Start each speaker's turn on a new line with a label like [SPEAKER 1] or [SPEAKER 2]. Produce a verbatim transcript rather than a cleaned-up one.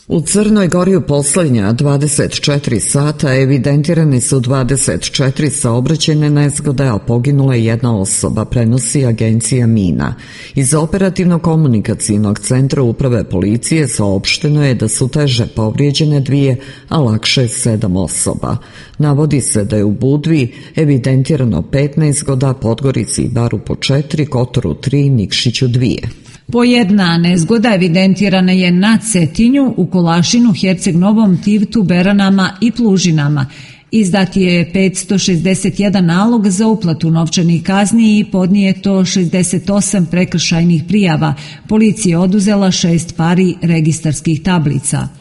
[SPEAKER 1] U Crnoj Gori u posljednja dvadeset četiri sata evidentirane su dvadeset četiri saobraćajne nezgode, a poginula je jedna osoba, prenosi agencija Mina. Iz operativno-komunikacijnog centra uprave policije saopšteno je da su teže povrijeđene dvije, a lakše sedam osoba. Navodi se da je u Budvi evidentirano pet nezgoda, Podgorici i Baru po četiri, Kotoru tri, Nikšiću dvije.
[SPEAKER 2] Po jedna nezgoda evidentirana je na Cetinju, u Kolašinu, Herceg Novom, Tivtu, Beranama i Plužinama. Izdat je petsto šezdeset jedan nalog za uplatu novčanih kazni i podnijeto šezdeset osam prekršajnih prijava. Policija je oduzela šest pari registarskih tablica.